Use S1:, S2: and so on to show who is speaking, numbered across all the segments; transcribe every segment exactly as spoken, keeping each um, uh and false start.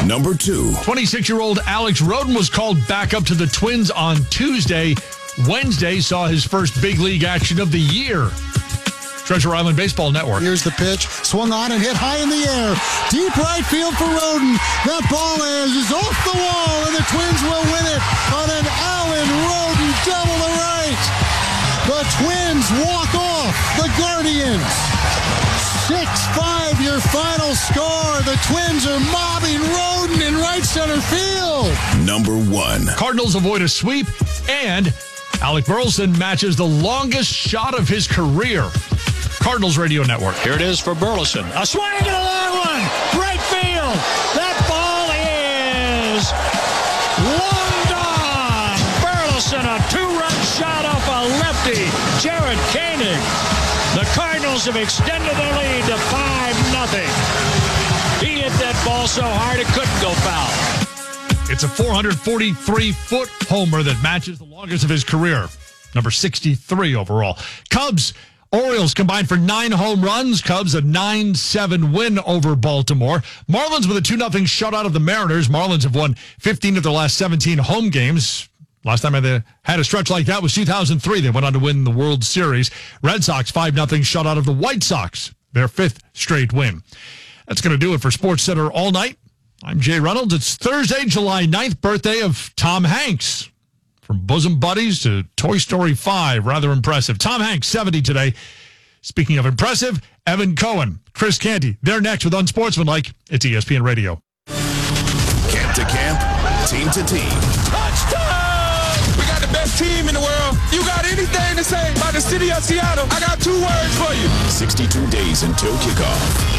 S1: Number two.
S2: twenty-six-year-old Alex Roden was called back up to the Twins on Tuesday. Wednesday saw his first big league action of the year. Treasure Island Baseball Network.
S3: Here's the pitch. Swung on and hit high in the air. Deep right field for Roden. That ball is, is off the wall, and the Twins will win it on an Allen Roden double to right. The Twins walk off the Guardians. six five your final score. The Twins are mobbing Roden in right center field.
S1: Number one.
S2: Cardinals avoid a sweep, and Alec Burleson matches the longest shot of his career. Cardinals Radio Network.
S4: Here it is for Burleson. A swing and a long one. Right field. That ball is long gone. Burleson, a two-run shot off a lefty. Jared Koenig. The Cardinals have extended the lead to five nothing. He hit that ball so hard it couldn't go foul.
S2: It's a four hundred forty-three foot homer that matches the longest of his career. Number sixty-three overall. Cubs, Orioles combined for nine home runs. Cubs a nine seven win over Baltimore. Marlins with a two nothing shutout of the Mariners. Marlins have won fifteen of their last seventeen home games. Last time they had a stretch like that was two thousand three. They went on to win the World Series. Red Sox five nothing shutout of the White Sox. Their fifth straight win. That's going to do it for Sports Center all night. I'm Jay Reynolds. It's Thursday, July ninth, birthday of Tom Hanks. From Bosom Buddies to Toy Story five. Rather impressive. Tom Hanks, seventy today. Speaking of impressive, Evan Cohen, Chris Canty. They're next with Unsportsmanlike. It's E S P N Radio.
S1: Camp to camp, team to team.
S5: Touchdown! We got the best team in the world. You got anything to say about the city of Seattle? I got two words for you.
S1: sixty-two days until kickoff.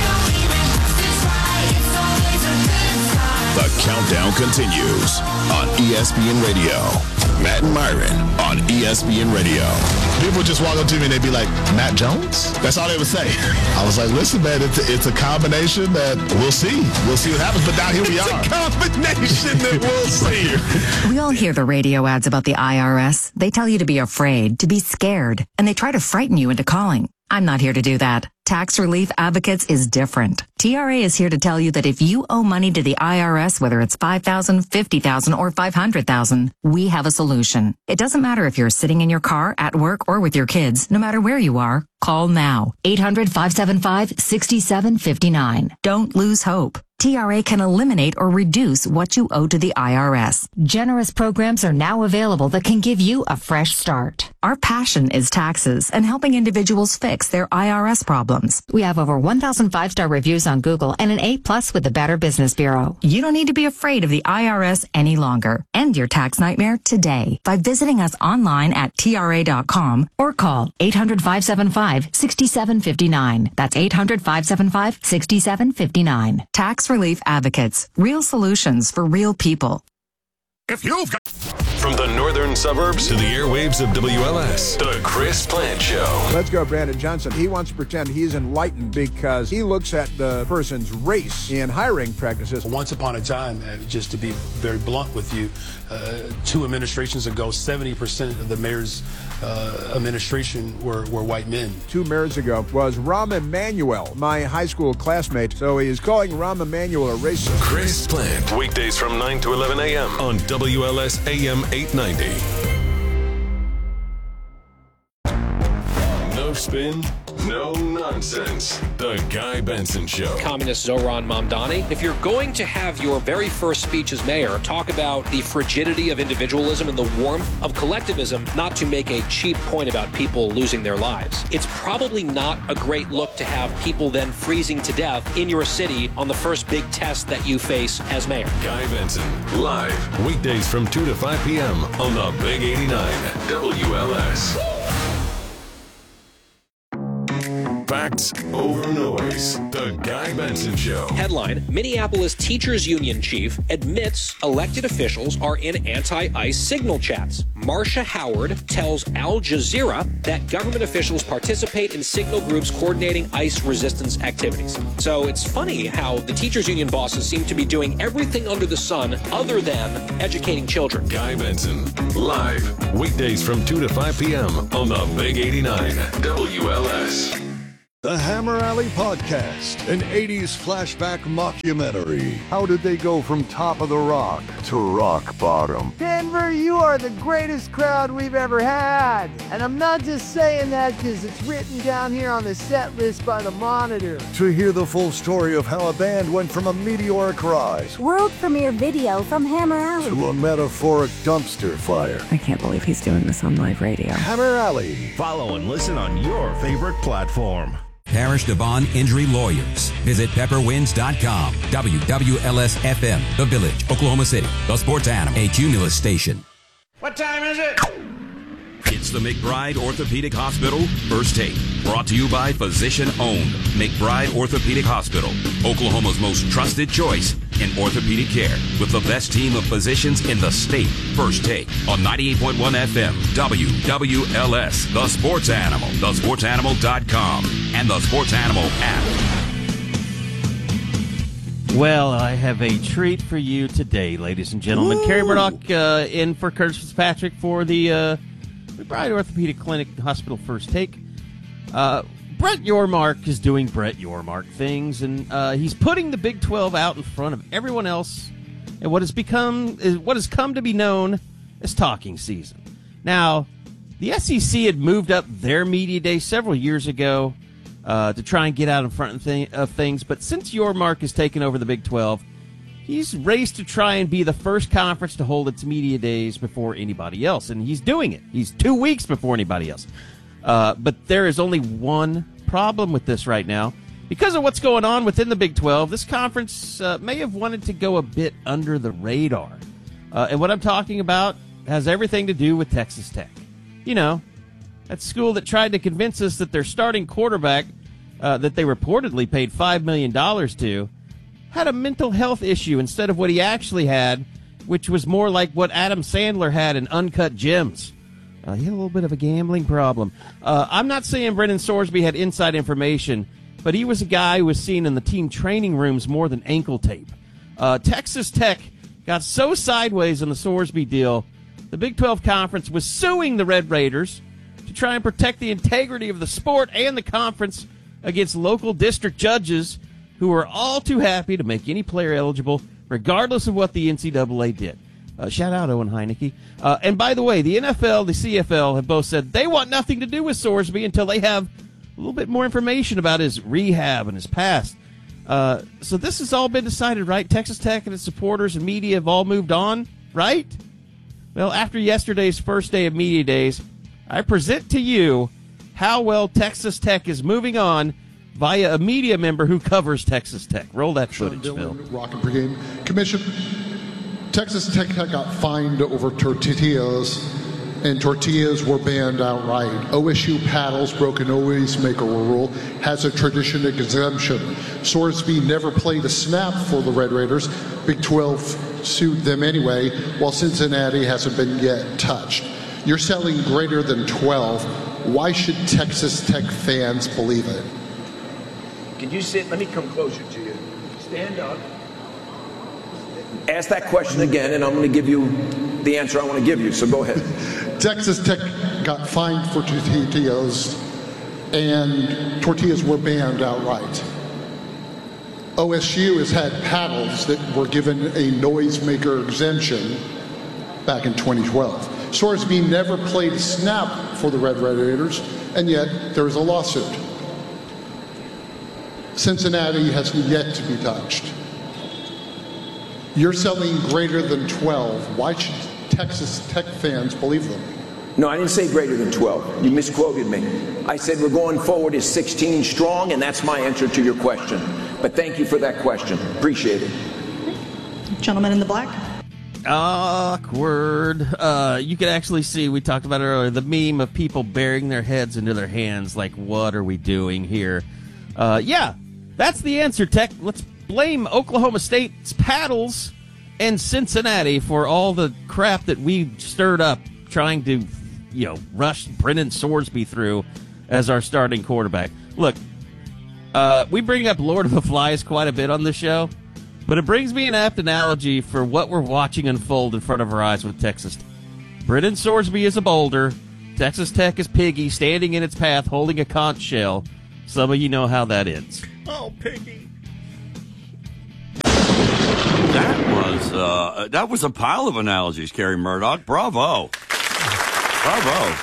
S1: The countdown continues on E S P N Radio. Matt and Myron on E S P N Radio.
S6: People would just walk up to me and they'd be like, Matt Jones? That's all they would say. I was like, listen, man, it's a, it's a combination that we'll see. We'll see what happens, but now here we
S5: it's
S6: are.
S5: It's a combination that we'll see.
S7: We all hear the radio ads about the I R S. They tell you to be afraid, to be scared, and they try to frighten you into calling. I'm not here to do that. Tax Relief Advocates is different. T R A is here to tell you that if you owe money to the I R S, whether it's five thousand dollars, fifty thousand dollars, or five hundred thousand dollars, we have a solution. It doesn't matter if you're sitting in your car, at work, or with your kids. No matter where you are, call now. eight hundred, five seven five, six seven five nine. Don't lose hope. T R A can eliminate or reduce what you owe to the I R S. Generous programs are now available that can give you a fresh start. Our passion is taxes and helping individuals fix their I R S problems. We have over one thousand five-star reviews on Google and an A plus with the Better Business Bureau. You don't need to be afraid of the I R S any longer. End your tax nightmare today by visiting us online at T R A dot com or call eight hundred, five seven five, six seven five nine. That's eight hundred, five seven five, six seven five nine. Tax Relief Advocates. Real solutions for real people.
S1: If you've got...
S8: From the northern suburbs to the airwaves of W L S, The Chris Plant Show.
S9: Let's go, Brandon Johnson. He wants to pretend he's enlightened because he looks at the person's race in hiring practices.
S10: Once upon a time, uh, just to be very blunt with you, uh, two administrations ago, seventy percent of the mayor's uh, administration were, were white men.
S9: Two mayors ago was Rahm Emanuel, my high school classmate. So he is calling Rahm Emanuel a racist.
S8: Chris Plant, weekdays from nine to eleven a.m. on W L S A M eight ninety. No spin, no nonsense. The Guy Benson Show.
S11: Communist Zohran Mamdani. If you're going to have your very first speech as mayor talk about the frigidity of individualism and the warmth of collectivism, not to make a cheap point about people losing their lives, it's probably not a great look to have people then freezing to death in your city on the first big test that you face as mayor.
S8: Guy Benson, live, weekdays from two to five p.m. on the Big eighty-nine W L S. Facts over noise. The Guy Benson Show.
S11: Headline: Minneapolis Teachers Union chief admits elected officials are in anti-ICE signal chats. Marcia Howard tells Al Jazeera that government officials participate in signal groups coordinating ICE resistance activities. So it's funny how the teachers union bosses seem to be doing everything under the sun other than educating children.
S8: Guy Benson, live, weekdays from two to five p.m. on the Big eighty-nine W L S.
S12: The Hammer Alley Podcast, an eighties flashback mockumentary. How did they go from top of the rock to rock bottom?
S13: Denver, you are the greatest crowd we've ever had. And I'm not just saying that because it's written down here on the set list by the Monitor.
S12: To hear the full story of how a band went from a meteoric rise,
S14: world premiere video from Hammer Alley,
S12: to a metaphoric dumpster fire.
S15: I can't believe he's doing this on live radio.
S12: Hammer Alley.
S16: Follow and listen on your favorite platform.
S17: Parish Devon Injury Lawyers. Visit pepper winds dot com. W W L S F M, The Village, Oklahoma City. The Sports Animal, a Cumulus station.
S18: What time is it?
S19: It's the McBride Orthopedic Hospital First Take. Brought to you by Physician Owned. McBride Orthopedic Hospital, Oklahoma's most trusted choice in orthopedic care, with the best team of physicians in the state. First Take on ninety-eight point one F M, W W L S, The Sports Animal, the sports animal dot com, and the Sports Animal app.
S20: Well, I have a treat for you today, ladies and gentlemen. Ooh. Carrie Murdoch uh, in for Curtis Fitzpatrick for the uh, McBride Orthopedic Clinic Hospital First Take. Uh, Brett Yormark is doing Brett Yormark things, and uh, he's putting the Big twelve out in front of everyone else and what has become is what has come to be known as talking season. Now, the S E C had moved up their media day several years ago uh, to try and get out in front of, th- of things, but since Yormark has taken over the Big twelve, he's raced to try and be the first conference to hold its media days before anybody else, and he's doing it. He's two weeks before anybody else. Uh, but there is only one problem with this right now. Because of what's going on within the Big twelve, this conference uh, may have wanted to go a bit under the radar. Uh, and what I'm talking about has everything to do with Texas Tech. You know, that school that tried to convince us that their starting quarterback, uh, that they reportedly paid five million dollars to, had a mental health issue instead of what he actually had, which was more like what Adam Sandler had in Uncut Gems. Uh, he had a little bit of a gambling problem. Uh, I'm not saying Brennan Sorsby had inside information, but he was a guy who was seen in the team training rooms more than ankle tape. Uh, Texas Tech got so sideways on the Sorsby deal, the Big twelve Conference was suing the Red Raiders to try and protect the integrity of the sport and the conference against local district judges who were all too happy to make any player eligible, regardless of what the N C double A did. Uh, shout out Owen Heineke. Uh, and by the way, the N F L, the C F L have both said they want nothing to do with Sorsby until they have a little bit more information about his rehab and his past. Uh, so this has all been decided, right? Texas Tech and its supporters and media have all moved on, right? Well, after yesterday's first day of media days, I present to you how well Texas Tech is moving on via a media member who covers Texas Tech. Roll that footage, Phil.
S21: Rocket Brigade Commission. Texas Tech got fined over tortillas, and tortillas were banned outright. O S U paddles broke an always maker rule, has a tradition exemption. Sorsby never played a snap for the Red Raiders. Big twelve sued them anyway, while Cincinnati hasn't been yet touched. You're selling greater than twelve. Why should Texas Tech fans believe it?
S18: Can you sit? Let me come closer to you. Stand up. Ask that question again, and I'm going to give you the answer I want to give you, so go ahead.
S21: Texas Tech got fined for tortillas, and tortillas were banned outright. O S U has had paddles that were given a noisemaker exemption back in twenty twelve. Sorsby never played a snap for the Red Raiders, and yet there is a lawsuit. Cincinnati has yet to be touched. You're selling greater than twelve. Why should Texas Tech fans believe them?
S18: No, I didn't say greater than twelve. You misquoted me. I said we're going forward as sixteen strong, and that's my answer to your question. But thank you for that question. Appreciate it.
S22: Gentleman in the black.
S20: Awkward. Uh, you can actually see, we talked about it earlier, the meme of people burying their heads into their hands like, what are we doing here? Uh, yeah, that's the answer, Tech. Let's blame Oklahoma State's paddles and Cincinnati for all the crap that we stirred up trying to, you know, rush Brennan Sorsby through as our starting quarterback. Look, uh, we bring up Lord of the Flies quite a bit on the show, but it brings me an apt analogy for what we're watching unfold in front of our eyes with Texas. Brennan Sorsby is a boulder. Texas Tech is Piggy standing in its path holding a conch shell. Some of you know how that ends.
S3: Oh, Piggy.
S4: That was uh, that was a pile of analogies, Kerry Murdoch. Bravo. Bravo.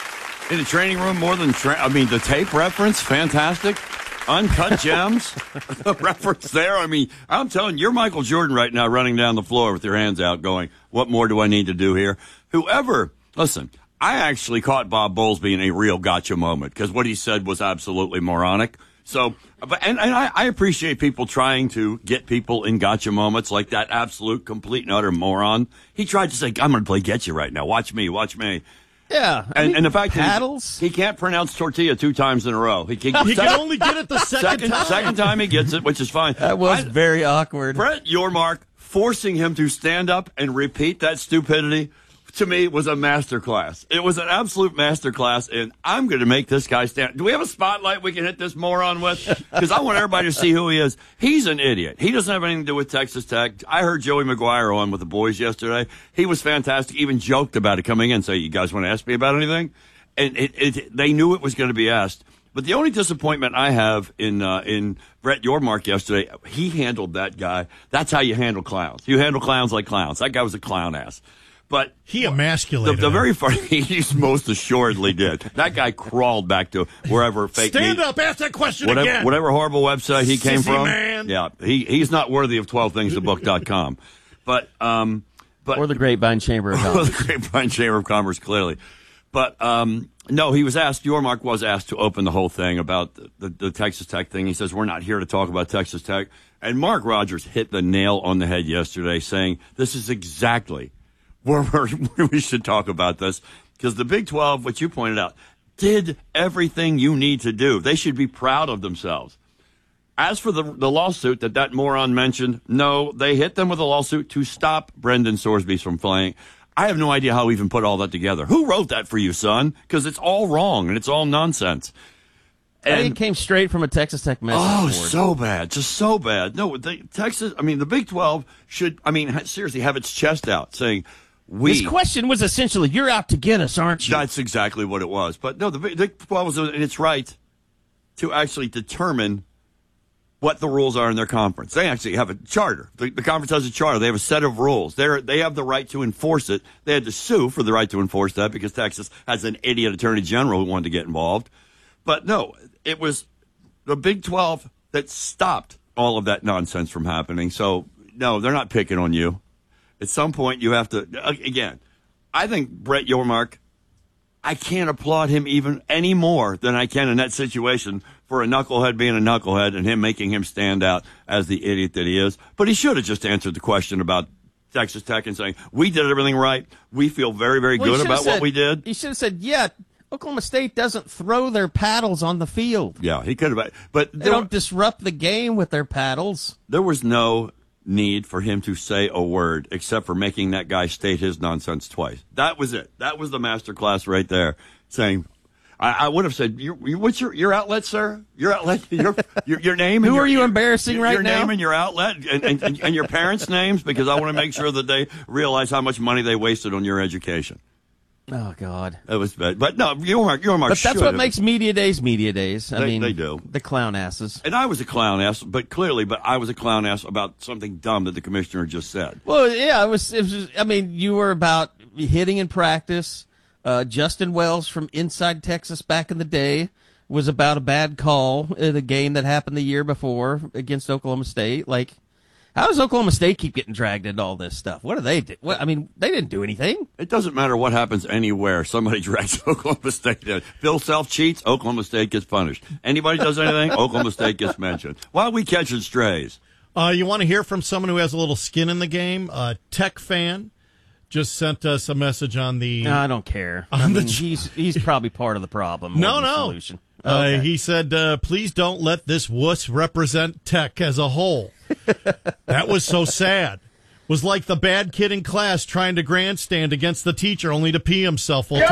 S4: In the training room, more than, tra- I mean, the tape reference, fantastic. Uncut gems. The reference there. I mean, I'm telling you, you're Michael Jordan right now running down the floor with your hands out going, what more do I need to do here? Whoever, listen, I actually caught Bob Bowlesby in a real gotcha moment because what he said was absolutely moronic. So, but, and, and I, I appreciate people trying to get people in gotcha moments like that absolute, complete, and utter moron. He tried to say, I'm going to play get you right now. Watch me, watch me.
S20: Yeah. I
S4: And,
S20: mean,
S4: and the fact
S20: paddles?
S4: that he, he can't pronounce tortilla two times in a row. He can,
S3: He can only get it the second,
S4: second
S3: time.
S4: Second time he gets it, which is fine.
S20: That was
S4: I,
S20: very awkward.
S4: Brett Yormark forcing him to stand up and repeat that stupidity, to me, was a masterclass. It was an absolute masterclass, and I'm going to make this guy stand. Do we have a spotlight we can hit this moron with? Because I want everybody to see who he is. He's an idiot. He doesn't have anything to do with Texas Tech. I heard Joey McGuire on with the boys yesterday. He was fantastic. Even joked about it coming in, say, you guys want to ask me about anything? And it, it, they knew it was going to be asked. But the only disappointment I have in uh, in Brett Yormark yesterday, he handled that guy. That's how you handle clowns. You handle clowns like clowns. That guy was a clown ass. But
S3: he emasculated
S4: the, the
S3: him.
S4: very funny, he most assuredly did. That guy crawled back to wherever fake
S3: Stand
S4: news,
S3: up, ask that question
S4: whatever,
S3: again.
S4: whatever horrible website he came
S3: Sissy
S4: from.
S3: man.
S4: Yeah, he he's not worthy of twelve things to book dot com. But um, but
S20: or the Grapevine Chamber of Commerce.
S4: the Grapevine Chamber of Commerce, clearly. But um, no, he was asked. Yormark was asked to open the whole thing about the, the, the Texas Tech thing. He says we're not here to talk about Texas Tech. And Mark Rogers hit the nail on the head yesterday, saying this is exactly where we're, we should talk about this, because the Big twelve, what you pointed out, did everything you need to do. They should be proud of themselves. As for the the lawsuit that that moron mentioned, no, they hit them with a lawsuit to stop Brendan Sorsby from playing. I have no idea how we even put all that together. Who wrote that for you, son? Because it's all wrong and it's all nonsense.
S20: And
S4: And
S20: it came straight from a Texas Tech message
S4: oh,
S20: board.
S4: so bad, just so bad. No, they, Texas. I mean, the Big twelve should. I mean, seriously, have its chest out, saying we.
S20: His question was essentially, "You're out to get us, aren't you?"
S4: That's exactly what it was. But no, the Big twelve was in its right to actually determine what the rules are in their conference. They actually have a charter. The, the conference has a charter. They have a set of rules. They they have the right to enforce it. They had to sue for the right to enforce that because Texas has an idiot attorney general who wanted to get involved. But no, it was the Big twelve that stopped all of that nonsense from happening. So, no, they're not picking on you. At some point, you have to, again, I think Brett Yormark, I can't applaud him even any more than I can in that situation for a knucklehead being a knucklehead and him making him stand out as the idiot that he is. But he should have just answered the question about Texas Tech and saying, we did everything right. We feel very, very
S20: Well, he
S4: good
S20: should have
S4: about what
S20: said-
S4: we did.
S20: He should have said, yeah, Oklahoma State doesn't throw their paddles on the field.
S4: Yeah, he could have. But
S20: They
S4: there,
S20: don't disrupt the game with their paddles.
S4: there was no need for him to say a word except for making that guy state his nonsense twice. That was it. That was the master class right there. Saying, I, I would have said, you, you, "What's your your outlet, sir? Your outlet, your your, your name?
S20: Who
S4: and your,
S20: are you
S4: your,
S20: embarrassing
S4: your,
S20: right
S4: your
S20: now?
S4: name and your outlet, and, and, and, and your parents' names, because I want to make sure that they realize how much money they wasted on your education."
S20: Oh, God.
S4: That was bad. But no, Yormark, Yormark
S20: But that's
S4: should
S20: what
S4: have.
S20: makes media days media days. I
S4: They-
S20: mean,
S4: they do.
S20: The clown asses.
S4: And I was a clown ass, but clearly, but I was a clown ass about something dumb that the commissioner just said.
S20: Well, yeah, it was, it was. I mean, you were about hitting in practice. Uh, Justin Wells from Inside Texas back in the day was about a bad call in a game that happened the year before against Oklahoma State. Like, how does Oklahoma State keep getting dragged into all this stuff? What do they do? What, I mean, they didn't do anything.
S4: It doesn't matter what happens anywhere. Somebody drags Oklahoma State in. Bill Self cheats, Oklahoma State gets punished. Anybody does anything, Oklahoma State gets mentioned. Why are we catching strays?
S3: Uh, you want to hear from someone who has a little skin in the game? A Tech fan just sent us a message on the.
S20: No, I don't care.
S3: On
S20: I
S3: the
S20: mean, he's he's probably part of the problem. more
S3: No,
S20: than the
S3: no.
S20: Solution.
S3: Uh,
S20: Okay.
S3: he said, uh, please don't let this wuss represent Tech as a whole. That was so sad. Was like the bad kid in class trying to grandstand against the teacher only to pee himself while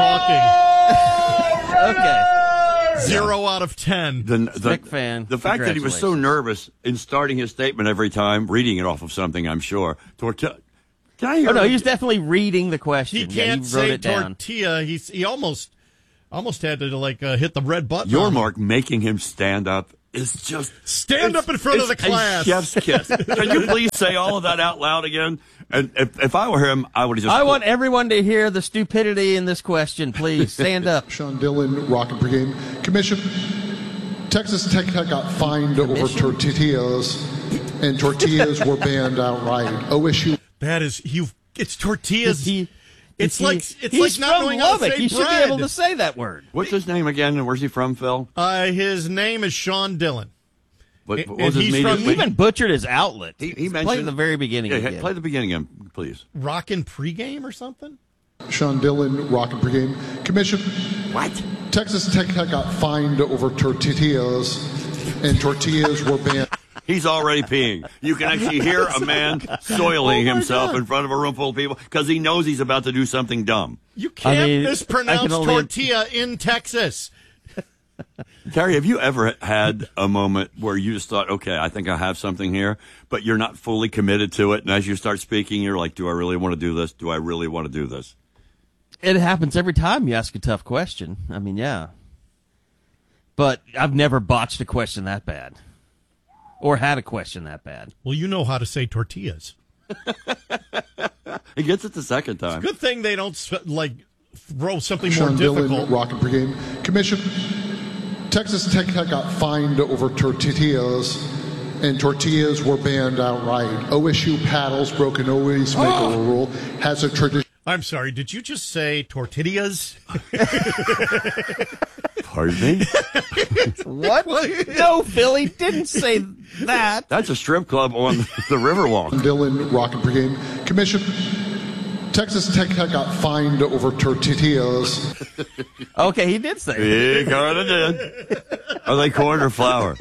S3: talking.
S20: Okay.
S3: Zero out of ten.
S4: The, the,
S20: Tech fan.
S4: the fact that he was so nervous in starting his statement every time, reading it off of something, I'm sure. Tortilla. Can I hear
S20: Oh, no,
S4: the-
S20: he was definitely reading the question.
S3: He
S20: Yeah,
S3: can't
S20: he wrote
S3: say
S20: it down.
S3: tortilla. He's, he almost Almost had to like uh, hit the red button.
S4: Yormark making him stand up is just
S3: stand up in front of the class.
S4: A chef's kiss. Can you please say all of that out loud again? And if, if I were him, I would have just.
S20: I want everyone to hear the stupidity in this question. Please stand up.
S21: Sean Dillon, Rocket Brigade Commission. Texas Tech got fined
S20: Commission?
S21: over tortillas, and tortillas were banned outright. O S U.
S3: That is you. It's tortillas.
S20: He,
S3: it's
S20: he,
S3: like it's
S20: he's
S3: like not
S20: from
S3: knowing how to
S20: Lubbock.
S3: say
S20: He
S3: bread.
S20: should be able to say that word.
S4: What's his name again, and where's he from, Phil?
S3: Uh, his name is Sean Dillon.
S4: What,
S3: And-
S4: what was
S3: and
S4: his
S3: he's
S4: media?
S3: from-
S20: He even butchered his outlet.
S4: He, he
S20: Play
S4: mentioned
S20: the very beginning.
S4: Yeah,
S20: again.
S4: play the beginning again, please.
S3: Rockin' pregame or something?
S21: Sean Dillon, Rocket Brigade Commission.
S4: What?
S21: Texas Tech got fined over tortillas, and tortillas were banned.
S4: He's already peeing. You can actually hear a man soiling
S3: Oh, my
S4: himself
S3: God.
S4: in front of a room full of people because he knows he's about to do something dumb.
S3: You can't
S20: I mean,
S3: mispronounce
S20: I can only-
S3: tortilla in Texas.
S4: Terry, have you ever had a moment where you just thought, okay, I think I have something here, but you're not fully committed to it, and as you start speaking, you're like, do I really want to do this? Do I really want to do this?
S20: It happens every time you ask a tough question. I mean, yeah. But I've never botched a question that bad. Or had a question that bad.
S3: Well, you know how to say tortillas.
S4: He gets it the second time.
S3: Good thing they don't s- like throw something
S21: Sean
S3: more
S21: Dillon,
S3: difficult.
S21: Rocket Brigade Commission. Texas Tech got fined over tortillas, and tortillas were banned outright. O S U paddles broke an always make a rule. Has a tradition.
S3: I'm sorry, did you just say tortillas?
S4: Pardon me?
S20: What? No, Philly didn't say that.
S4: That's a strip club on the Riverwalk.
S21: Dillon, Rocket Brigade Commission. Texas Tech got fined over tortillas.
S20: Okay, he did say
S4: He kind of did. Are they corn or flour?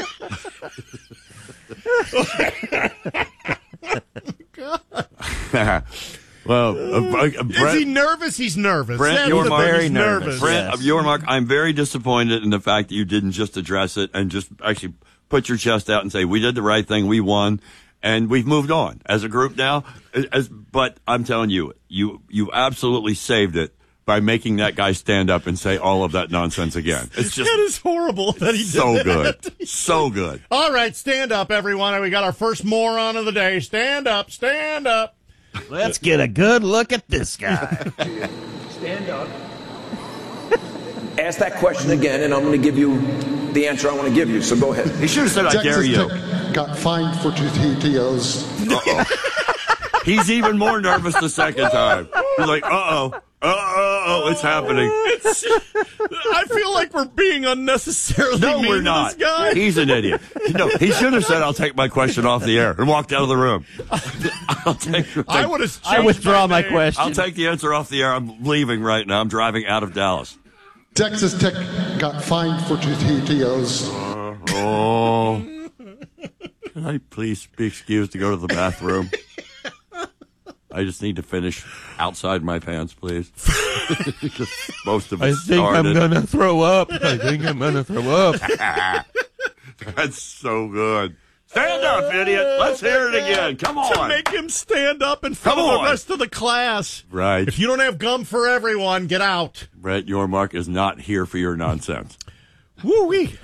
S4: Well, uh, uh,
S3: Is
S4: Brent,
S3: he nervous? He's nervous.
S4: Brent,
S3: That's
S4: you're
S3: the
S4: mar-
S3: thing,
S20: very
S3: he's
S20: nervous.
S4: Brent,
S20: Yes.
S4: your mark. I'm very disappointed in the fact that you didn't just address it and just actually put your chest out and say we did the right thing, we won, and we've moved on as a group now. As, but I'm telling you, you you absolutely saved it by making that guy stand up and say all of that nonsense again. It's just
S3: That is horrible that he did
S4: so
S3: that.
S4: good, so good.
S3: All right, stand up, everyone. We got our first moron of the day. Stand up, stand up.
S20: Let's get a good look at this guy.
S18: Stand up. Ask that question again, and I'm going to give you the answer I want to give you. So go ahead.
S4: He should have said, "I
S21: Texas
S4: dare you."
S21: Tech got fined for tortillas.
S4: Uh-oh. He's even more nervous the second time. He's like, uh-oh, uh-oh, it's happening.
S3: It's, I feel like we're being unnecessarily
S4: No,
S3: mean
S4: we're
S3: to
S4: not.
S3: this guy.
S4: He's an idiot. No, he should have said, I'll take my question off the air and walked out of the room. I'll take, take
S3: I would have.
S20: I withdraw my
S3: name.
S20: question.
S4: I'll take the answer off the air. I'm leaving right now. I'm driving out of Dallas.
S21: Texas Tech got fined for tortillas.
S4: Uh, oh. Can I please be excused to go to the bathroom? I just need to finish outside my pants, please. Because most of it
S20: I think I'm
S4: started.
S20: going to throw up. I think I'm going to throw up.
S4: That's so good. Stand up, idiot. Let's hear it again. Come
S3: To
S4: on.
S3: make him stand up in front
S4: Come
S3: of
S4: on.
S3: the rest of the class.
S4: Right.
S3: If you don't have gum for everyone, get out.
S4: Brett Yormark is not here for your nonsense.
S3: Woo-wee.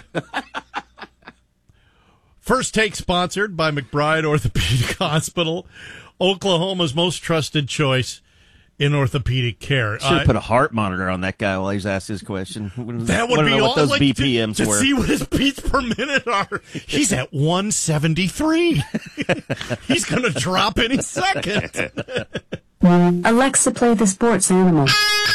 S3: First Take sponsored by McBride Orthopedic Hospital, Oklahoma's most trusted choice in orthopedic care.
S20: Should have
S3: Uh,
S20: put a heart monitor on that guy while he's asked his question.
S3: That would
S20: Wanna
S3: be
S20: know
S3: all
S20: what those
S3: like,
S20: B
S3: to-
S20: P Ms
S3: to,
S20: were.
S3: see what his beats per minute are. He's at one seventy-three. He's going to drop any second.
S14: Alexa, play the sports animal.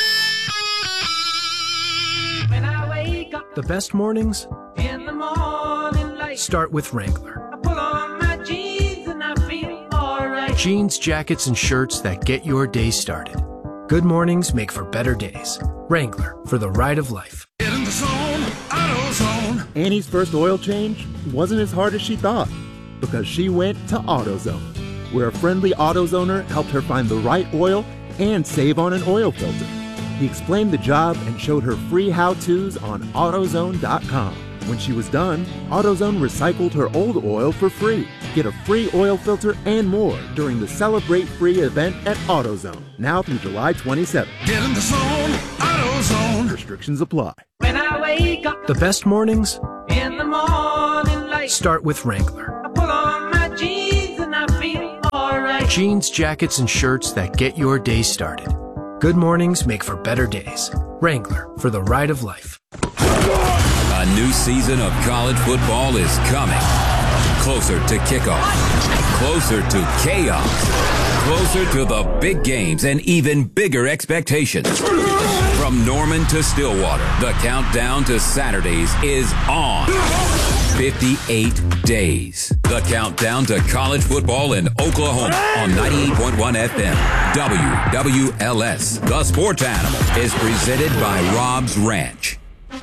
S2: The best mornings
S6: In the morning light,
S2: start with Wrangler.
S6: I pull on my jeans and I feel alright.
S2: Jeans, jackets, and shirts that get your day started. Good mornings make for better days. Wrangler, for the ride of life.
S5: Get in the zone, AutoZone.
S23: Annie's first oil change wasn't as hard as she thought because she went to AutoZone, where a friendly AutoZoner helped her find the right oil and save on an oil filter. He explained the job and showed her free how-tos on AutoZone dot com. When she was done, AutoZone recycled her old oil for free. Get a free oil filter and more during the Celebrate Free event at AutoZone, now through July twenty-seventh.
S5: Get in the zone, AutoZone.
S23: Restrictions apply.
S6: When I wake up
S2: The best mornings
S6: in the morning light,
S2: start with Wrangler.
S6: I put on my jeans and I feel alright.
S2: Jeans, jackets, and shirts that get your day started. Good mornings make for better days. Wrangler, for the ride of life.
S17: A new season of college football is coming. Closer to kickoff. Closer to chaos. Closer to the big games and even bigger expectations. From Norman to Stillwater, the countdown to Saturdays is on. fifty-eight days. The countdown to college football in Oklahoma on ninety-eight point one F M. W W L S. The Sports Animal is presented by Rob's Ranch.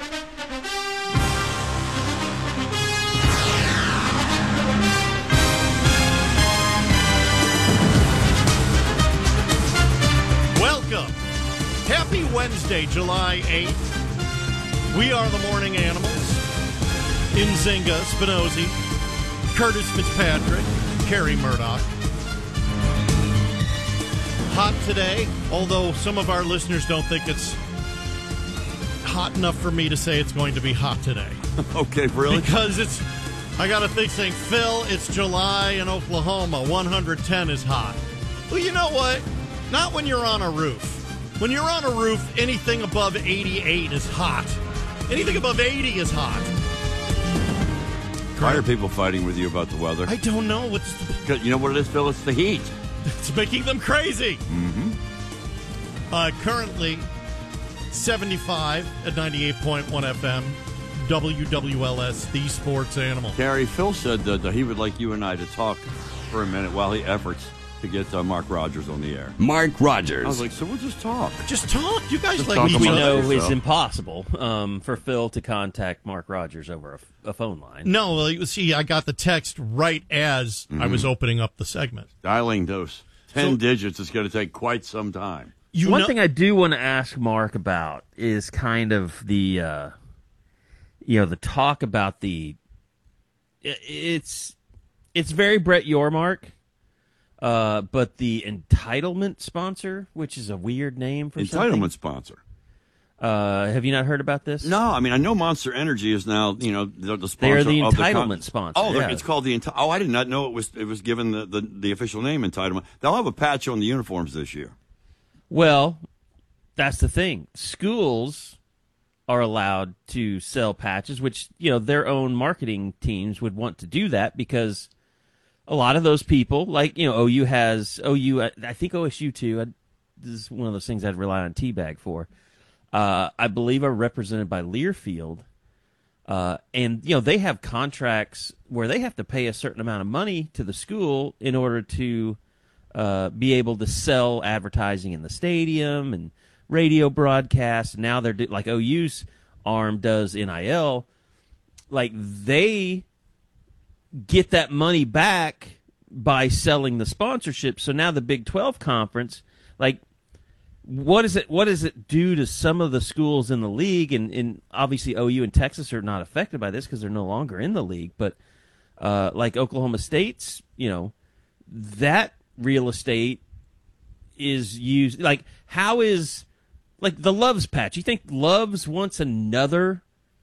S3: Welcome. Happy Wednesday, July eighth. We are the Morning Animals. Nzinga, Spinozzi, Curtis Fitzpatrick, Carrie Murdoch. Hot today, although some of our listeners don't think it's hot enough for me to say it's going to be hot today.
S4: Okay, really?
S3: Because it's, I got a thing saying, Phil, it's July in Oklahoma, one hundred ten is hot. Well, you know what? Not when you're on a roof. When you're on a roof, anything above eighty-eight is hot. Anything above eighty is hot.
S4: Why are people fighting with you about the weather?
S3: I don't know. What's the...
S4: You know what it is, Phil? It's the heat.
S3: It's making them crazy.
S4: Mm-hmm.
S3: Uh, currently, seventy-five at ninety-eight point one F M. W W L S, the Sports Animal.
S4: Carrie, Phil said that uh, he would like you and I to talk for a minute while he efforts to get uh, Mark Rogers on the air.
S17: Mark Rogers.
S4: I was like, so we'll just talk.
S3: Just talk. You guys
S4: Just
S3: like
S4: talk
S3: each
S20: We
S4: amongst
S3: other.
S20: know
S4: yourself.
S20: it's impossible um, for Phil to contact Mark Rogers over a, a phone line.
S3: No, well, you see, I got the text right as
S4: Mm-hmm.
S3: I was opening up the segment.
S4: Dialing those ten
S3: So-
S4: digits is going to take quite some time.
S3: You
S20: One
S3: know,
S20: thing I do want to ask Mark about is kind of the, uh, you know, the talk about the. i- It's it's very Brett Yormark, uh, but the entitlement sponsor, which is a weird name for
S4: Entitlement
S20: something.
S4: sponsor.
S20: Uh, have you not heard about this?
S4: No, I mean, I know Monster Energy is now, you know, the, the sponsor
S20: They're the
S4: of
S20: entitlement
S4: the con-
S20: sponsor.
S4: Oh,
S20: yeah.
S4: it's called the enti- Oh, I did not know it was it was given the, the, the official name entitlement. They'll have a patch on the uniforms this year.
S20: Well, that's the thing. Schools are allowed to sell patches, which, you know, their own marketing teams would want to do that because a lot of those people, like, you know, O U has, O U, I I think O S U too, I, this is one of those things I'd rely on Teabag for, uh, I believe are represented by Learfield. Uh, and, you know, they have contracts where they have to pay a certain amount of money to the school in order to uh, be able to sell advertising in the stadium and radio broadcasts. Now they're do- like O U's arm does N I L. Like they get that money back by selling the sponsorship. So now the Big twelve conference, like, what is it? What does it do to some of the schools in the league? And, and obviously O U and Texas are not affected by this because they're no longer in the league. But uh, like Oklahoma State's, you know, that real estate is used. Like, how is like the Loves patch? You think Loves wants another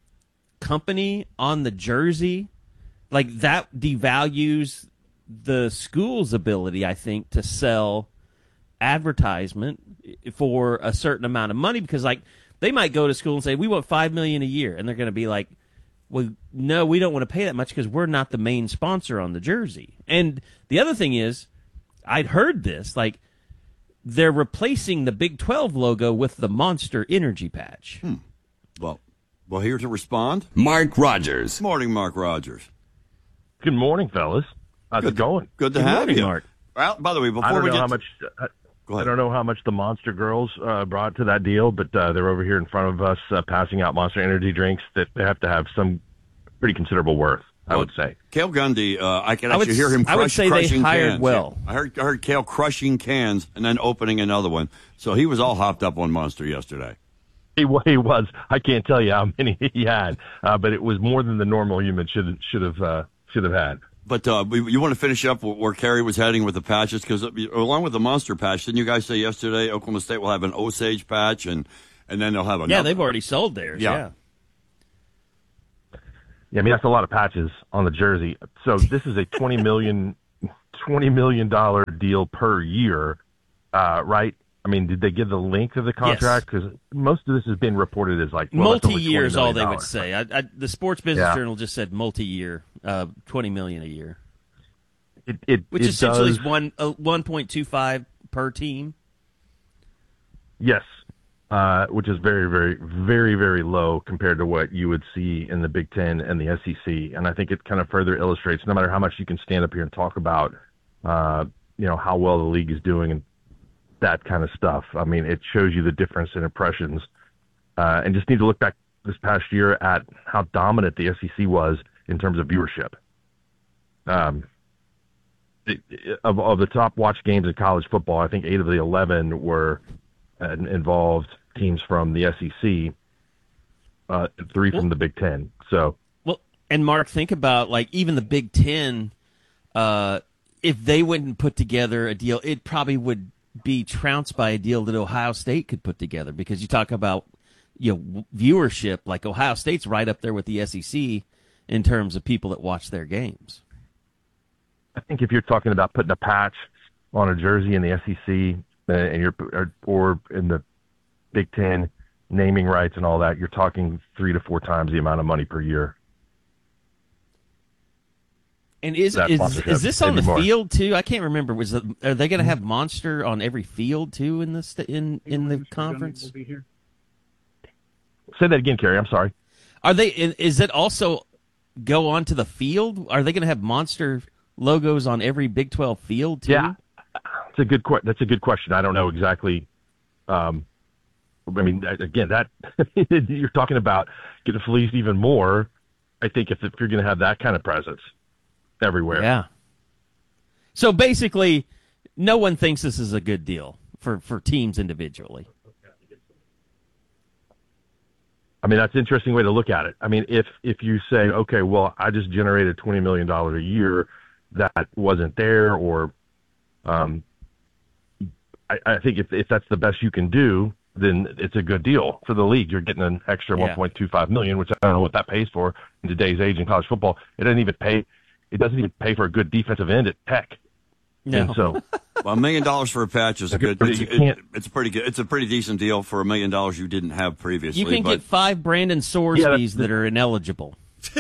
S20: company on the jersey? Like that devalues the school's ability, I think, to sell advertisement for a certain amount of money, because like they might go to school and say we want five million a year, and they're going to be like, well, no, we don't want to pay that much because we're not the main sponsor on the jersey. And the other thing is, I'd heard this, like they're replacing the Big twelve logo with the Monster Energy patch.
S4: Hmm. Well, well, here to respond,
S17: Mark Rogers.
S4: Morning, Mark Rogers.
S16: Good morning, fellas. How's
S4: Good.
S16: it going?
S4: Good to
S20: Good
S4: have
S20: morning,
S4: you,
S20: Mark.
S4: Well, by the way, before
S16: I don't
S4: we
S16: know
S4: get
S16: how
S4: to-
S16: much. Uh,
S4: Go ahead.
S16: I don't know how much the Monster Girls uh, brought to that deal, but uh, they're over here in front of us uh, passing out Monster Energy drinks that they have to have some pretty considerable worth, I would say.
S4: Cale Gundy, uh, I can
S20: I
S4: actually
S20: would
S4: hear him
S20: s-
S4: crush,
S20: I would say they
S4: crushing
S20: hired
S4: cans.
S20: well.
S4: Yeah. I heard, I heard Cale crushing cans and then opening another one. So he was all hopped up on Monster yesterday.
S16: He, he was. I can't tell you how many he had, uh, but it was more than the normal human should should have uh, should have had.
S4: But uh, you want to finish up where Kerry was heading with the patches? Because along with the monster patch, didn't you guys say yesterday Oklahoma State will have an Osage patch, and, and then they'll have another?
S20: Yeah, they've already sold theirs. Yeah. yeah.
S16: Yeah, I mean, that's a lot of patches on the jersey. So this is a twenty million dollars twenty million dollars deal per year, uh, right? I mean, did they give the length of the contract? Because yes. most of this has been reported as like well,
S20: multi-year is all they would say. I, I, the Sports Business
S16: yeah.
S20: Journal just said multi-year, uh, twenty million dollars a year,
S16: it, it,
S20: which
S16: it
S20: essentially
S16: does,
S20: is one uh, one point two five per team.
S16: Yes, uh, which is very, very, very, very low compared to what you would see in the Big Ten and the S E C. And I think it kind of further illustrates, no matter how much you can stand up here and talk about, uh, you know, how well the league is doing and that kind of stuff. I mean, it shows you the difference in impressions. Uh, and just need to look back this past year at how dominant the S E C was in terms of viewership. Um, it, it, of, of the top watched games in college football, I think eight of the eleven were uh, involved teams from the S E C, uh, three from the Big Ten. So,
S20: well, and Mark, think about like even the Big Ten. Uh, if they wouldn't put together a deal, it probably would be trounced by a deal that Ohio State could put together, because you talk about, you know, viewership, like Ohio State's right up there with the S E C in terms of people that watch their games.
S16: I think if you're talking about putting a patch on a jersey in the S E C uh, and you're or, or in the Big Ten, naming rights and all that, you're talking three to four times the amount of money per year.
S20: And is is, is this on the more. field too? I can't remember. Was it, are they going to have Monster on every field too in this in in the conference?
S16: Say that again, Kerry. I'm sorry.
S20: Are they? Is it also go onto the field? Are they going to have Monster logos on every Big twelve field too?
S16: Yeah, it's a good. That's a good question. I don't know exactly. Um, I mean, again, that you're talking about getting fleeced even more. I think if, if you're going to have that kind of presence everywhere.
S20: Yeah. So basically, no one thinks this is a good deal for, for teams individually.
S16: I mean, that's an interesting way to look at it. I mean, if if you say, okay, well, I just generated twenty million dollars a year that wasn't there, or um, I, I think if, if that's the best you can do, then it's a good deal for the league. You're getting an extra yeah. one point two five million dollars, which I don't know what that pays for in today's age in college football. It doesn't even pay. It doesn't even pay for a good defensive end at Tech.
S20: No.
S16: And so,
S4: well, a million dollars for a patch is a good. It's, it, it's a pretty good. It's a pretty decent deal for a million dollars you didn't have previously.
S20: You can
S4: but,
S20: get five Brandon Sorsbys yeah, that are ineligible.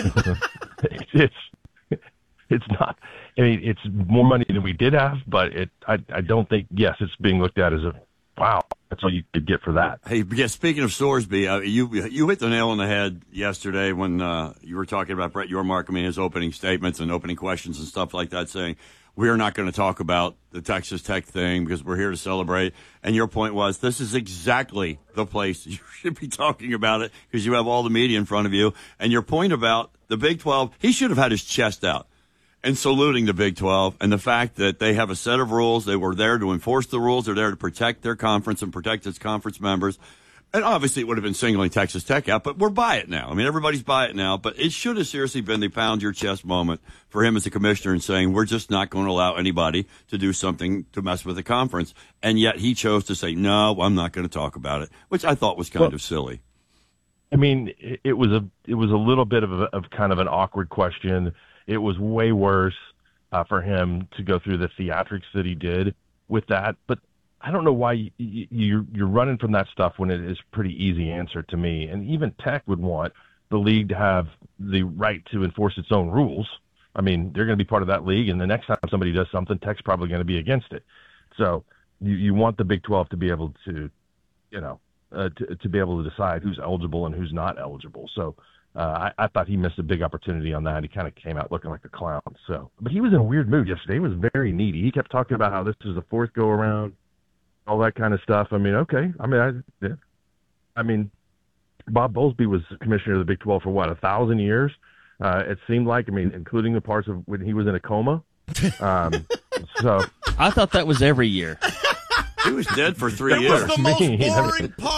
S16: it's it's not. I mean, it's more money than we did have, but it. I I don't think. Yes, it's being looked at as a wow. That's all you could get for that.
S4: Hey, yeah. Speaking of Sorsby, uh, you you hit the nail on the head yesterday when uh, you were talking about Brett Yormark. I mean, his opening statements and opening questions and stuff like that, saying we are not going to talk about the Texas Tech thing because we're here to celebrate. And your point was this is exactly the place you should be talking about it because you have all the media in front of you. And your point about the Big twelve, he should have had his chest out and saluting the Big twelve and the fact that they have a set of rules. They were there to enforce the rules. They're there to protect their conference and protect its conference members. And obviously it would have been singling Texas Tech out, but we're by it now. I mean, everybody's by it now, but it should have seriously been the pound your chest moment for him as a commissioner and saying, we're just not going to allow anybody to do something to mess with the conference. And yet he chose to say, no, I'm not going to talk about it, which I thought was kind well, of silly.
S16: I mean, it was a, it was a little bit of a, of kind of an awkward question. It was way worse uh, for him to go through the theatrics that he did with that. But I don't know why you, you, you're running from that stuff when it is a pretty easy answer to me. And even Tech would want the league to have the right to enforce its own rules. I mean, they're going to be part of that league, and the next time somebody does something, Tech's probably going to be against it. So you, you want the Big twelve to be able to, you know, uh, to, to be able to decide who's eligible and who's not eligible. So Uh, I, I thought he missed a big opportunity on that. He kind of came out looking like a clown. So, but he was in a weird mood yesterday. He was very needy. He kept talking about how this is the fourth go around, all that kind of stuff. I mean, okay. I mean, I, yeah. I mean, Bob Bowlesby was commissioner of the Big twelve for what, a thousand years? Uh, it seemed like. I mean, including the parts of when he was in a coma. Um, so
S20: I thought that was every year.
S4: He was dead for three
S3: it
S4: years.
S3: It was the most boring part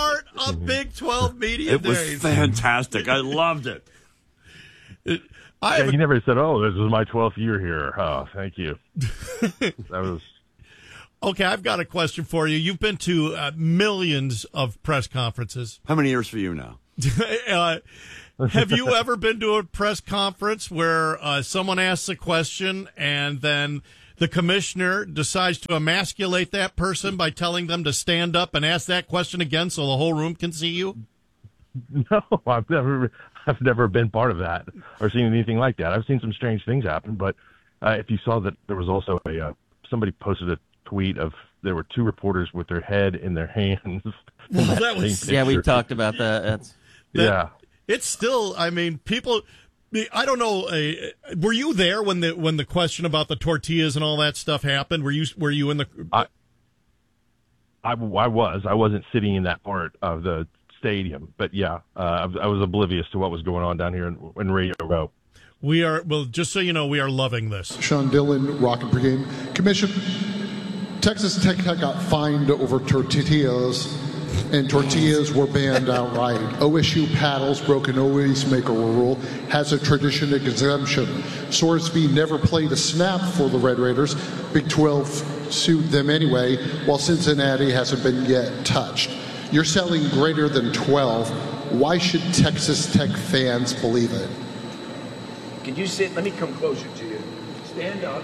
S3: the Big twelve Media
S4: It was
S3: Days.
S4: fantastic. I loved it.
S3: it I
S16: yeah,
S3: have
S16: he
S3: a,
S16: never said, "Oh, this is my twelfth year here." Oh, thank you. That was
S3: okay, I've got a question for you. You've been to uh, millions of press conferences.
S4: How many years for you now?
S3: uh, have you ever been to a press conference where uh, someone asks a question and then the commissioner decides to emasculate that person by telling them to stand up and ask that question again so the whole room can see you?
S16: No, I've never, I've never been part of that or seen anything like that. I've seen some strange things happen, but uh, if you saw that, there was also a uh, somebody posted a tweet of there were two reporters with their head in their hands.
S3: Well, that, that was
S20: yeah, we talked about that. That's
S3: that,
S16: yeah.
S3: It's still, I mean, people. I don't know. Uh, were you there when the when the question about the tortillas and all that stuff happened? Were you were you in the?
S16: I, I, I was. I wasn't sitting in that part of the stadium, but yeah, uh, I, was, I was oblivious to what was going on down here in, in Radio Row.
S3: We are well. Just so you know, we are loving this.
S21: Sean Dillon, Rocket Brigade Commission. Texas Tech got fined over tortillas, and tortillas were banned outright. O S U paddles broke an always make a rule, has a tradition exemption. Sorsby never played a snap for the Red Raiders. Big twelve sued them anyway, while Cincinnati hasn't been yet touched. You're selling greater than twelve. Why should Texas Tech fans believe it?
S18: Can you sit? Let me come closer to you. Stand up.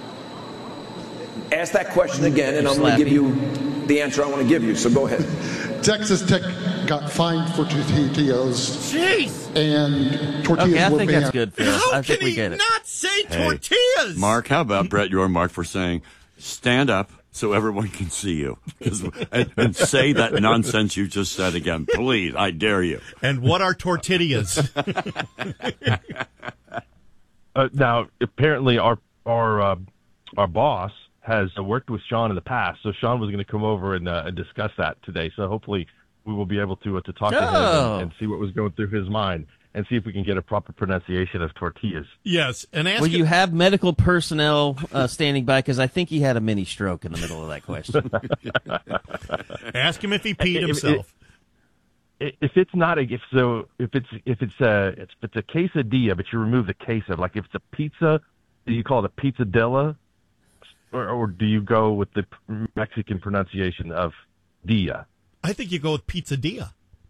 S18: Ask that question again, and I'm going to give you the answer I want to give you, so go ahead.
S21: Texas Tech got fined for tortillas.
S3: Jeez!
S21: And tortillas
S20: okay, I
S21: were
S20: think
S21: banned.
S20: that's good, Phil.
S3: How
S20: I think
S3: can
S20: we
S3: he
S20: get it.
S3: not say
S4: Hey,
S3: tortillas?
S4: Mark, how about Brett Yormark for saying, stand up so everyone can see you. and, and say that nonsense you just said again. Please, I dare you.
S3: And what are tortillas?
S16: uh, now, apparently, our our uh, our boss has worked with Sean in the past, so Sean was going to come over and, uh, and discuss that today. So hopefully, we will be able to uh, to talk
S20: oh.
S16: to him and, and see what was going through his mind, and see if we can get a proper pronunciation of tortillas.
S3: Yes, and ask
S20: Will
S3: him-
S20: you have medical personnel uh, standing by? Because I think he had a mini stroke in the middle of that question.
S3: Ask him if he peed
S16: If-
S3: himself.
S16: If, if it's not a if so if it's if it's a if it's a quesadilla, but you remove the queso, like if it's a pizza, do you call it a pizzadilla, or, or do you go with the Mexican pronunciation of dia?
S3: I think you go with pizzadilla.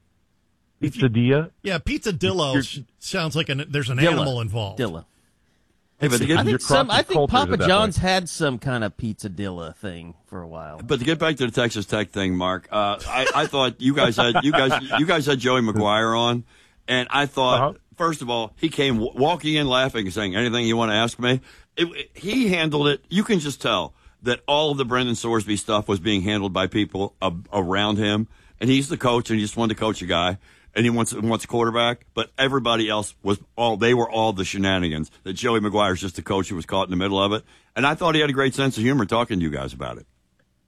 S16: Pizzadilla?
S3: Yeah, pizzadillo
S16: You're-
S3: sounds like an, there's an
S20: Dilla.
S3: animal involved.
S20: Dilla.
S4: Hey, but to get,
S20: I think some. I think
S16: cultures
S20: Papa
S16: at that
S20: John's
S16: point.
S20: had some kind of pizzadilla thing for a while.
S4: but to get back to the Texas Tech thing, Mark, uh, I, I thought you guys had you guys you guys had Joey Maguire on, and I thought
S16: Uh-huh.
S4: first of all he came w- walking in laughing and saying anything you want to ask me. It, it- he handled it. You can just tell that all of the Brendan Sorsby stuff was being handled by people ab- around him, and he's the coach, and he just wanted to coach a guy. And he wants wants a quarterback, but everybody else was all they were all the shenanigans. That Joey McGuire's just the coach who was caught in the middle of it, and I thought he had a great sense of humor talking to you guys about it.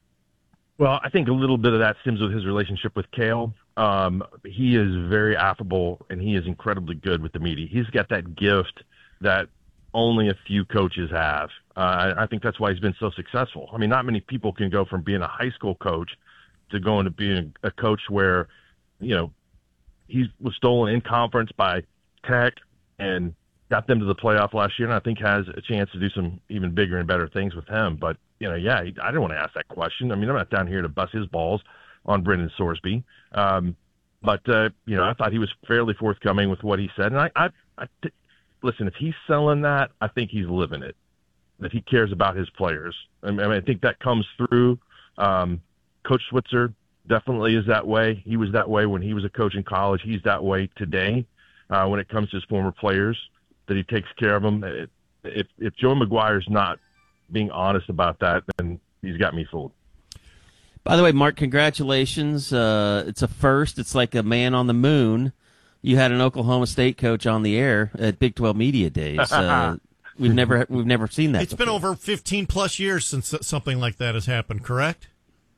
S16: Well, I think a little bit of that stems with his relationship with Kale. Um, he is very affable, and he is incredibly good with the media. He's got that gift that only a few coaches have. Uh, I, I think that's why he's been so successful. I mean, not many people can go from being a high school coach to going to being a coach where, you know, he was stolen in conference by Tech and got them to the playoff last year, and I think has a chance to do some even bigger and better things with him. But, you know, yeah, he, I didn't want to ask that question. I mean, I'm not down here to bust his balls on Brendan Sorsby. Um, but, uh, you know, I thought he was fairly forthcoming with what he said. And I, I, I t- listen, if he's selling that, I think he's living it, that he cares about his players. I mean, I think that comes through. Um, Coach Switzer definitely is that way. He was that way when he was a coach in college. He's that way today uh, when it comes to his former players, that he takes care of them. It, if, if Joe McGuire's not being honest about that, then he's got me fooled.
S20: By the way, Mark, congratulations. Uh, it's a first. It's like a man on the moon. You had an Oklahoma State coach on the air at Big twelve Media Days. Uh, we've never we've never seen that
S3: It's
S20: before.
S3: been over fifteen plus years since something like that has happened, correct?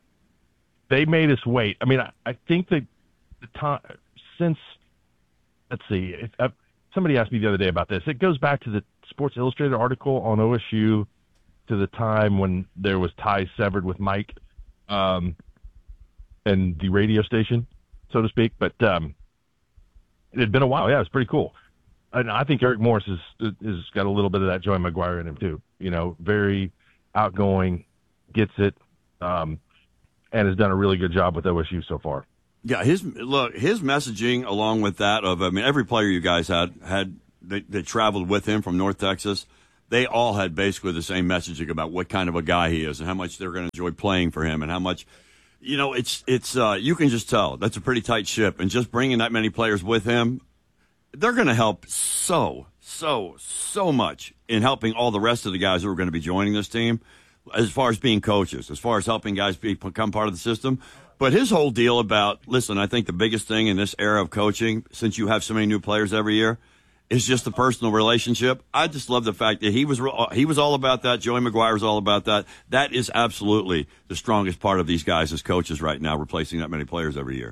S16: They made us wait. I mean, I, I think that the time since, let's see, if, uh, somebody asked me the other day about this. It goes back to the Sports Illustrated article on O S U, to the time when there was ties severed with Mike um, and the radio station. so to speak. But um, it had been a while. Yeah, it was pretty cool. And I think Eric Morris has is got a little bit of that Joey McGuire in him too. You know, very outgoing, gets it, um, and has done a really good job with O S U so far.
S4: Yeah, his look, his messaging along with that of, I mean, every player you guys had had they, they traveled with him from North Texas. They all had basically the same messaging about what kind of a guy he is and how much they're going to enjoy playing for him and how much, you know, it's it's uh, you can just tell that's a pretty tight ship, and just bringing that many players with him, they're going to help so so so much in helping all the rest of the guys who are going to be joining this team, as far as being coaches, as far as helping guys be, become part of the system. But his whole deal about, listen, I think the biggest thing in this era of coaching, since you have so many new players every year, is just the personal relationship. I just love the fact that he was he was all about that. Joey McGuire was all about that. That is absolutely the strongest part of these guys as coaches right now, replacing that many players every year.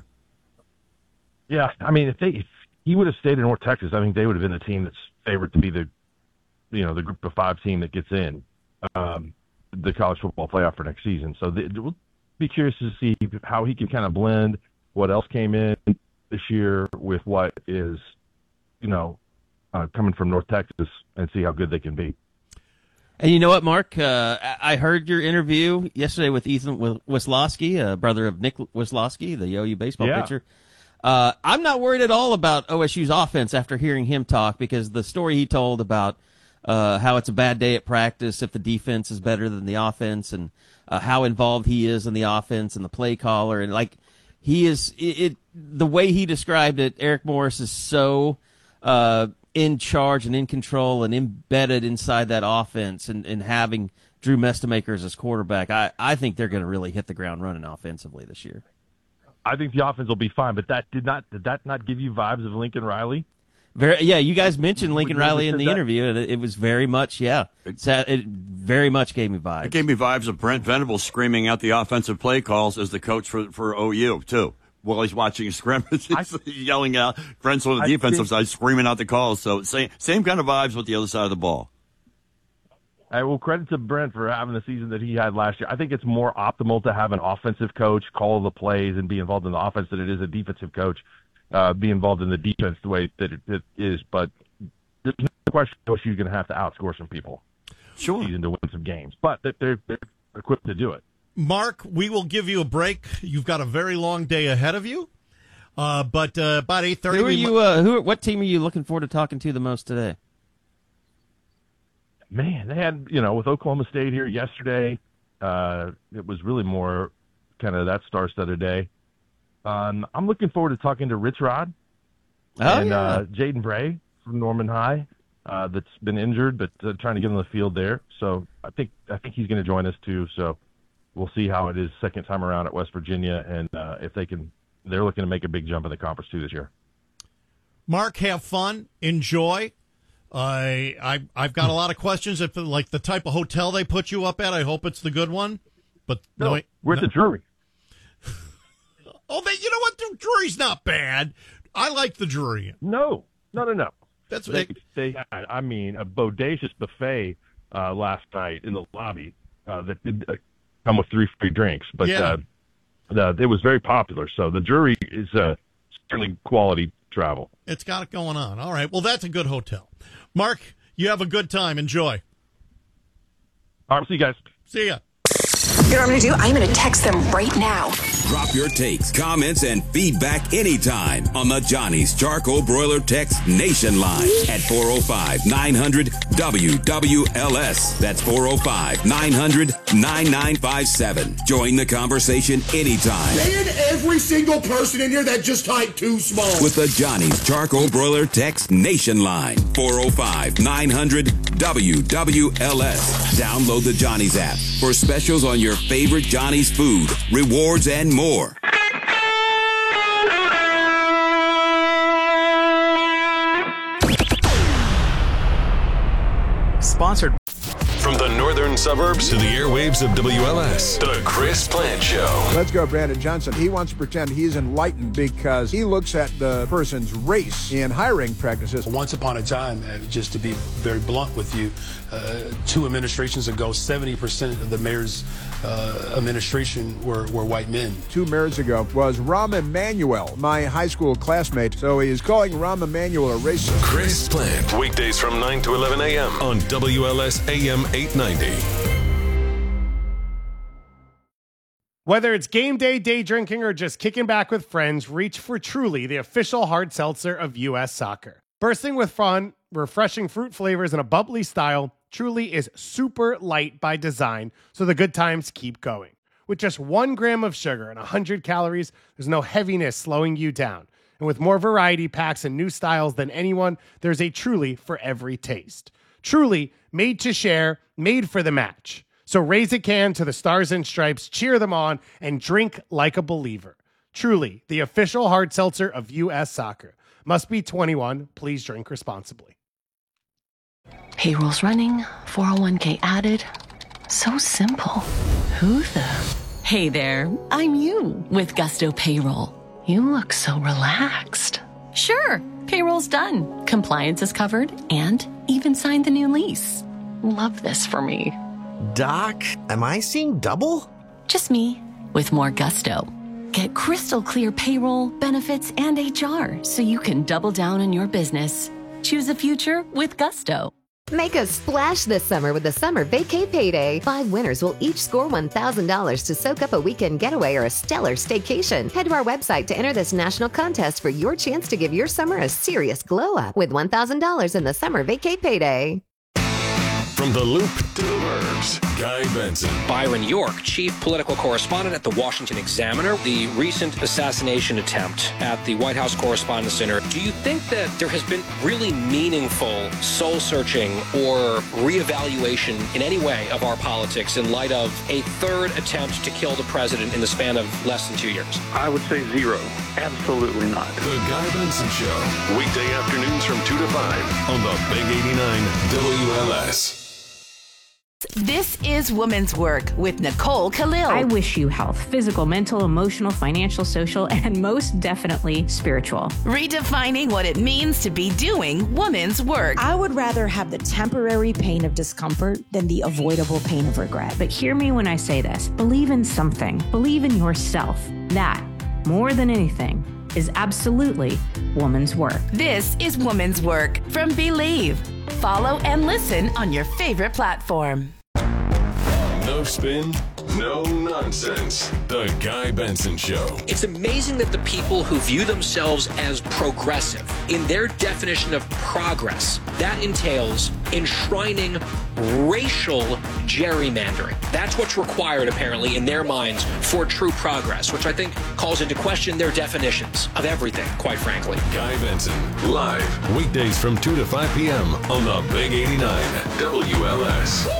S16: Yeah, I mean, if they if he would have stayed in North Texas, I think they would have been the team that's favored to be the, you know, the group of five team that gets in um, the college football playoff for next season. So they, we'll be curious to see how he can kind of blend what else came in this year with what is, you know, uh, coming from North Texas, and see how good they can be.
S20: And you know what, Mark? Uh, I heard your interview yesterday with Ethan Wisloski, uh, brother of Nick Wisloski, the O U baseball
S16: yeah.
S20: pitcher. Uh, I'm not worried at all about O S U's offense after hearing him talk, because the story he told about uh, how it's a bad day at practice if the defense is better than the offense, and uh, how involved he is in the offense and the play caller, and like he is, it, it the way he described it, Eric Morris is so uh, in charge and in control and embedded inside that offense, and, and having Drew Mestamaker as his quarterback, I, I think they're going to really hit the ground running offensively this year.
S16: I think the offense will be fine, but that did not did that not give you vibes of Lincoln Riley?
S20: Very, yeah, you guys mentioned Lincoln
S16: Would you
S20: Riley in the
S16: that?
S20: interview, and it, it was very much, yeah, it, it very much gave me vibes.
S4: It gave me vibes of Brent Venables screaming out the offensive play calls as the coach for for O U too. While he's watching a scrimmage, he's yelling out. Brent's on the
S16: I
S4: defensive
S16: think,
S4: side screaming out the calls. So same same kind of vibes with the other side of the ball.
S16: I will credit to Brent for having the season that he had last year. I think it's more optimal to have an offensive coach call the plays and be involved in the offense than it is a defensive coach uh, be involved in the defense the way that it, it is. But there's no question O S U's going to have to outscore some people
S4: sure.
S16: this season to win some games. But they're, they're equipped to do it.
S3: Mark, we will give you a break. You've got a very long day ahead of you. Uh, but uh, about eight thirty.
S20: Who are you? Uh, who? What team are you looking forward to talking to the most today?
S16: Man, they had, you know, with Oklahoma State here yesterday, uh, it was really more kind of that star-studded day. Um, I'm looking forward to talking to Rich Rod
S20: oh,
S16: and
S20: yeah.
S16: uh, Jaden Bray from Norman High, uh, that's been injured, but uh, trying to get on the field there. So I think I think he's going to join us too. So we'll see how it is second time around at West Virginia, and uh, if they can, they're looking to make a big jump in the conference too this year.
S3: Mark, have fun, enjoy. I I I've got a lot of questions. If like the type of hotel they put you up at, I hope it's the good one. But
S16: no,
S3: no
S16: we're
S3: no.
S16: at the Drury.
S3: Oh, they, you know what? The Drury's not bad. I like the Drury.
S16: No, no, no, no.
S3: That's
S16: they,
S3: it.
S16: they had, I mean, a bodacious buffet uh, last night in the lobby uh, that did uh, come with three free drinks, but
S3: Yeah.
S16: uh, the, it was very popular. So the Drury is uh, certainly quality travel.
S3: It's got it going on. All right. Well, that's a good hotel. Mark, you have a good time. Enjoy.
S16: All right, see you guys.
S3: See ya.
S1: You know what I'm going to do? I'm going to text them right now.
S19: Drop your takes, comments, and feedback anytime on the Johnny's Charcoal Broiler Text Nation line at four oh five, nine hundred, W W L S. That's four oh five, nine hundred, nine nine five seven. Join the conversation anytime.
S7: And every single person in here that just typed too small.
S19: With the Johnny's Charcoal Broiler Text Nation line, four oh five, nine hundred, W W L S. Download the Johnny's app for specials on your favorite Johnny's food, rewards, and more.
S10: Sponsored.
S8: From the northern suburbs to the airwaves of W L S, The Chris Plant Show.
S9: Let's go, Brandon Johnson. He wants to pretend he's enlightened because he looks at the person's race in hiring practices.
S24: Once upon a time, uh, just to be very blunt with you, uh, two administrations ago, seventy percent of the mayors uh, administration were, were white men.
S9: Two mayors ago was Rahm Emanuel, my high school classmate. So he is calling Rahm Emanuel a racist.
S8: Chris Plant, weekdays from nine to eleven a.m. on W L S A M eight ninety.
S10: Whether it's game day, day drinking, or just kicking back with friends, reach for Truly, the official hard seltzer of U S Soccer. Bursting with fun, refreshing fruit flavors, and a bubbly style, Truly is super light by design, so the good times keep going. With just one gram of sugar and one hundred calories, there's no heaviness slowing you down. And with more variety packs and new styles than anyone, there's a Truly for every taste. Truly, made to share, made for the match. So raise a can to the Stars and Stripes, cheer them on, and drink like a believer. Truly, the official hard seltzer of U S Soccer. Must be twenty-one. Please drink responsibly.
S11: Payroll's running, four oh one k added. So simple. Who the? Hey there, I'm you with Gusto Payroll. You look so relaxed. Sure, payroll's done. Compliance is covered and even signed the new lease. Love this for me.
S13: Doc, am I seeing double?
S11: Just me with more gusto. Get crystal clear payroll, benefits, and H R so you can double down on your business. Choose a future with gusto.
S15: Make a splash this summer with the Summer Vacay Payday. Five winners will each score one thousand dollars to soak up a weekend getaway or a stellar staycation. Head to our website to enter this national contest for your chance to give your summer a serious glow up with one thousand dollars in the Summer Vacay Payday.
S8: From the Loop to the Burbs, Guy Benson.
S25: Byron York, chief political correspondent at the Washington Examiner. The recent assassination attempt at the White House Correspondents Center. Do you think that there has been really meaningful soul-searching or reevaluation in any way of our politics in light of a third attempt to kill the president in the span of less than two years?
S26: I would say zero. Absolutely not.
S8: The Guy Benson Show. Weekday afternoons from two to five on the Big eighty-nine W L S.
S27: This is Women's Work with Nicole Khalil.
S28: I wish you health, physical, mental, emotional, financial, social, and most definitely spiritual.
S27: Redefining what it means to be doing women's work.
S29: I would rather have the temporary pain of discomfort than the avoidable pain of regret.
S28: But hear me when I say this. Believe in something. Believe in yourself. That, more than anything, is absolutely woman's work.
S27: This is Women's Work from Believe. Follow and listen on your favorite platform.
S8: No spin, no nonsense. The Guy Benson Show.
S25: It's amazing that the people who view themselves as progressive in their definition of progress, that entails enshrining racial gerrymandering. That's what's required, apparently, in their minds for true progress, which I think calls into question their definitions of everything, quite frankly.
S8: Guy Benson, live, weekdays from two to five p.m. on the Big eighty-nine W L S.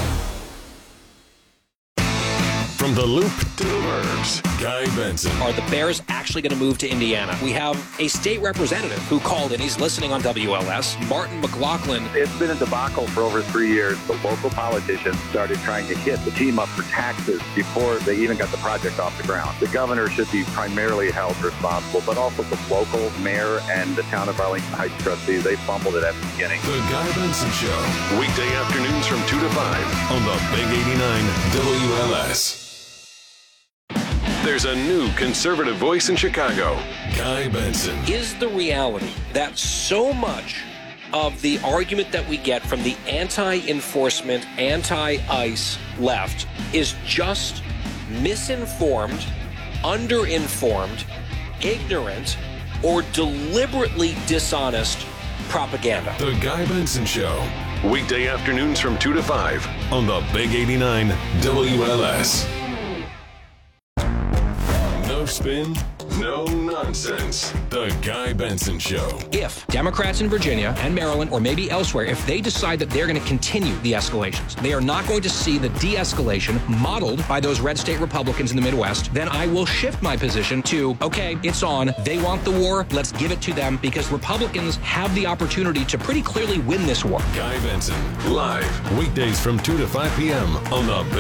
S8: From the Loop to the Burbs, Guy Benson.
S25: Are the Bears actually going to move to Indiana? We have a state representative who called in. He's listening on W L S. Martin McLaughlin.
S30: It's been a debacle for over three years. The local politicians started trying to hit the team up for taxes before they even got the project off the ground. The governor should be primarily held responsible, but also the local mayor and the town of Arlington Heights trustees. They fumbled it at the beginning.
S8: The Guy Benson Show. Weekday afternoons from two to five on the Big eighty-nine W L S. There's a new conservative voice in Chicago, Guy Benson.
S25: Is the reality that so much of the argument that we get from the anti-enforcement, anti-ICE left is just misinformed, underinformed, ignorant, or deliberately dishonest propaganda?
S8: The Guy Benson Show. Weekday afternoons from two to five on the Big eighty-nine W L S. No spin, no nonsense. The Guy Benson Show.
S25: If Democrats in Virginia and Maryland, or maybe elsewhere, if they decide that they're going to continue the escalations, they are not going to see the de-escalation modeled by those red state Republicans in the Midwest, then I will shift my position to, okay, it's on. They want the war. Let's give it to them, because Republicans have the opportunity to pretty clearly win this war.
S8: Guy Benson, live, weekdays from two to five p.m. on the Big